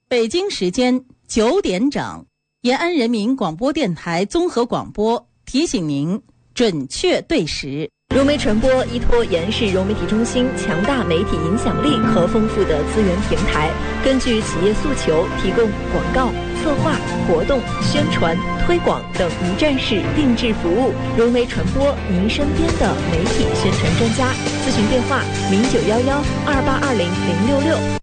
北京时间9点整，延安人民广播电台综合广播提醒您准确对时。 融媒传播依托延世融媒体中心强大媒体影响力和丰富的资源平台，根据企业诉求提供广告、策划、活动、宣传、推广等一站式定制服务。融媒传播，您身边的媒体宣传专家。咨询电话：091128200666。